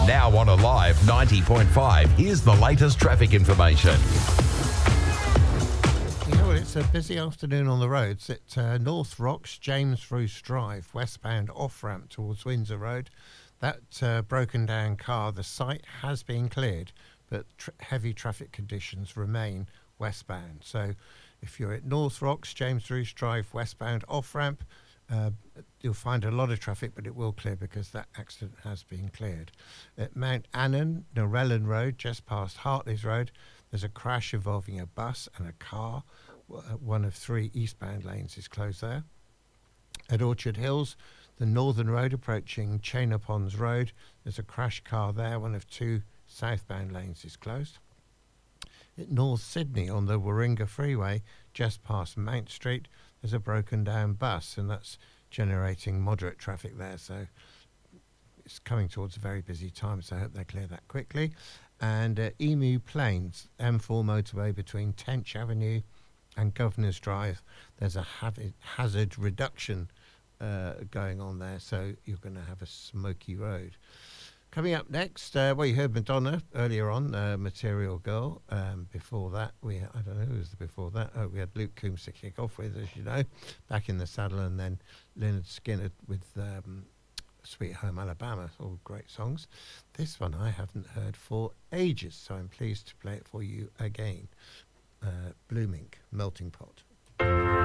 Now on Alive 90.5, here's the latest traffic information. You know what, it's a busy afternoon on the roads at North Rocks, James Roos Drive, westbound off-ramp towards Windsor Road. That broken down car, the site has been cleared, but heavy traffic conditions remain westbound. So if you're at North Rocks, James Roos Drive, westbound off-ramp, you'll find a lot of traffic, but it will clear because that accident has been cleared. At Mount Annan, Norellan Road, just past Hartley's Road, there's a crash involving a bus and a car. One of three eastbound lanes is closed there. At Orchard Hills, the Northern Road approaching Chainer Ponds Road, there's a crash car there. One of two southbound lanes is closed. At North Sydney on the Warringah Freeway, just past Mount Street, there's a broken down bus, and that's generating moderate traffic there. So it's coming towards a very busy time, so I hope they clear that quickly. And Emu Plains, M4 motorway between Tench Avenue and Governor's Drive, there's a hazard reduction going on there, so you're going to have a smoky road. Coming up next, you heard Madonna earlier on, Material Girl. Before that, I don't know who was before that. Oh, we had Luke Combs to kick off with, as you know, Back in the Saddle, and then Lynyrd Skynyrd with Sweet Home Alabama, all great songs. This one I haven't heard for ages, so I'm pleased to play it for you again. Blooming, Melting Pot.